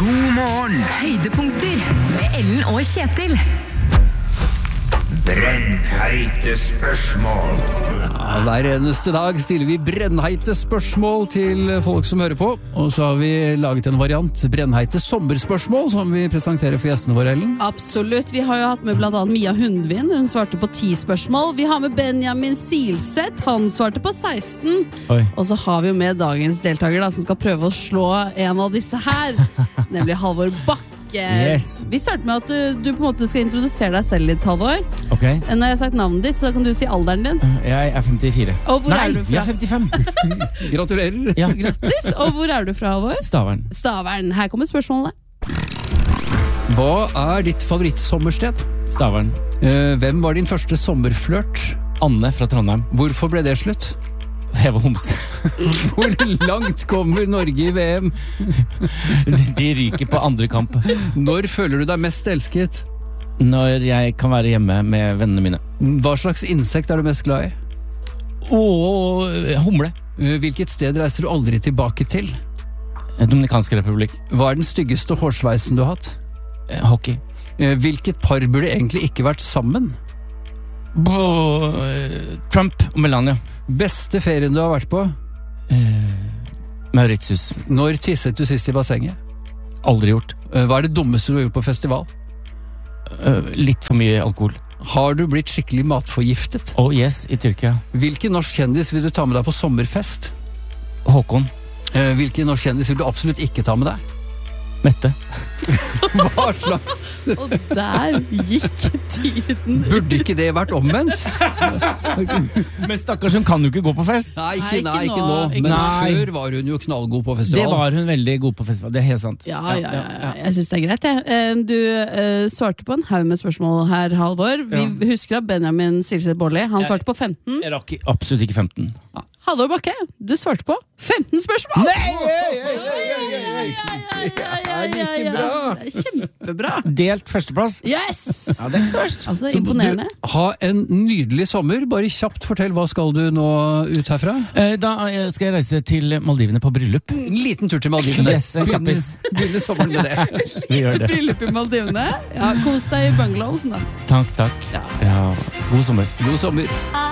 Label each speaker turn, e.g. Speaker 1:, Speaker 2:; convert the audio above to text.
Speaker 1: God morgen.
Speaker 2: Høydepunkter med Ellen og Kjetil.
Speaker 1: Brennheite spørsmål.
Speaker 3: Hver eneste dag stiller vi brennheite spørsmål til folk som hører på. Og så har vi laget en variant, brennheite sommerspørsmål, som vi presenterer for gjestene våre, Ellen.
Speaker 4: Absolutt, vi har jo hatt med blant annet Mia Hundvin. Hun svarte på 10 spørsmål. Vi har med Benjamin Silseth, han svarte på 16.
Speaker 5: Oi.
Speaker 4: Og så har vi jo med dagens deltaker da, som skal prøve å slå en av disse her, nemlig Halvor Bakke.
Speaker 5: Yes.
Speaker 4: Vi starter med at du på en måte skal introdusere deg selv litt, Halvor.
Speaker 5: Ok.
Speaker 4: Når jeg har sagt navnet ditt, så kan du si alderen din.
Speaker 5: Jeg er 54.
Speaker 4: Og hvor er du
Speaker 5: jeg
Speaker 4: fra?
Speaker 5: er 55.
Speaker 3: Gratulerer.
Speaker 5: Ja,
Speaker 4: Grattis! Og hvor er du fra, Halvor?
Speaker 5: Stavern.
Speaker 4: Stavern. Her kommer spørsmålet.
Speaker 3: Hva er ditt favorittsommersted?
Speaker 5: Stavern.
Speaker 3: Hvem var din første sommerflørt?
Speaker 5: Anne fra Trondheim.
Speaker 3: Hvorfor ble det slutt?
Speaker 5: Jeg var homse.
Speaker 3: Hvor langt kommer Norge i VM?
Speaker 5: De ryker på andre kamp.
Speaker 3: Når føler du deg mest elsket?
Speaker 5: Når jeg kan være hjemme med vennene mine.
Speaker 3: Hva slags insekt er du mest glad i?
Speaker 5: Humle.
Speaker 3: Hvilket sted reiser du aldri tilbake til?
Speaker 5: Dominikansk republikk.
Speaker 3: Hva er den styggeste hårsveisen du har hatt?
Speaker 5: Hockey.
Speaker 3: Hvilket par burde egentlig ikke vært sammen?
Speaker 5: Trump og Melania.
Speaker 3: Beste ferien du har vært på?
Speaker 5: Mauritius.
Speaker 3: Når tisset du sist i bassenget?
Speaker 5: Aldri gjort.
Speaker 3: Hva er det dummeste du har gjort på festival?
Speaker 5: Litt for mye alkohol.
Speaker 3: Har du blitt skikkelig matforgiftet?
Speaker 5: Oh yes, i Tyrkia.
Speaker 3: Hvilken norsk kjendis vil du ta med deg på sommerfest?
Speaker 5: Håkon.
Speaker 3: Hvilken norsk kjendis vil du absolutt ikke ta med deg?
Speaker 5: Mette.
Speaker 3: Hva slags?
Speaker 4: Og der gikk tiden.
Speaker 3: Burde ikke det vært omvendt?
Speaker 5: Men stakkars, hun kan jo ikke gå på fest.
Speaker 3: Nei,
Speaker 4: Nei,
Speaker 3: ikke
Speaker 4: ikke
Speaker 3: nå.
Speaker 4: nå.
Speaker 3: Men
Speaker 5: Nei.
Speaker 3: før var hun jo knallgod på
Speaker 5: Det
Speaker 3: festival.
Speaker 5: var hun veldig god på festival, det er helt sant.
Speaker 4: Ja. Jeg synes det er greit, jeg. Du svarte på en haug med spørsmål her, Halvor. Vi husker at Benjamin Silseth Bårdli, han svarte på 15.
Speaker 5: Jeg rakk absolutt ikke 15.
Speaker 4: Halvor Bakke, du svarte på 15 spørsmål!
Speaker 3: Like bra.
Speaker 4: Kjempebra!
Speaker 5: Delt førsteplass.
Speaker 4: Yes!
Speaker 5: Ja, det er ikke så verst.
Speaker 4: Altså,
Speaker 3: Så
Speaker 4: imponerende.
Speaker 3: Du, ha en nydelig sommer. Bare kjapt fortell, hva skal du nå ut herfra?
Speaker 5: Da skal jeg reise til Maldivene på bryllup.
Speaker 3: En liten tur til Maldivene.
Speaker 5: Yes, en kjappis.
Speaker 3: Begynne sommeren med det.
Speaker 5: Vi gjør det.
Speaker 4: Bryllup i Maldivene. Ja, kos deg i bungalowsen da.
Speaker 5: Takk.
Speaker 4: Ja.
Speaker 5: Ja, god sommer.
Speaker 3: God sommer.